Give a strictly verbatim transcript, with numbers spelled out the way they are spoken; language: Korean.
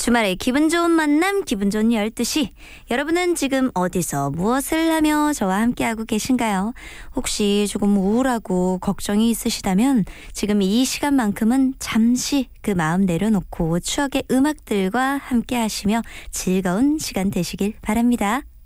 주말에 기분 좋은 만남, 기분 좋은 열두 시. 여러분은 지금 어디서 무엇을 하며 저와 함께하고 계신가요? 혹시 조금 우울하고 걱정이 있으시다면 지금 이 시간만큼은 잠시 그 마음 내려놓고 추억의 음악들과 함께하시며 즐거운 시간 되시길 바랍니다.